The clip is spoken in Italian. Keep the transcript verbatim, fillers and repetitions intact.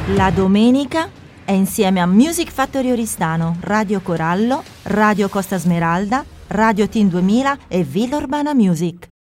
La domenica è insieme a Music Factory Oristano, Radio Corallo, Radio Costa Smeralda, Radio Team duemila e Villa Urbana Music.